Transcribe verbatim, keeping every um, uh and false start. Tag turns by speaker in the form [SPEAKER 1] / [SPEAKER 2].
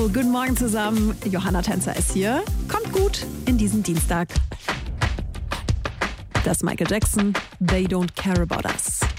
[SPEAKER 1] Hallo, guten Morgen zusammen. Johanna Tänzer ist hier. Kommt gut in diesen Dienstag. Das Michael Jackson, They Don't Care About Us.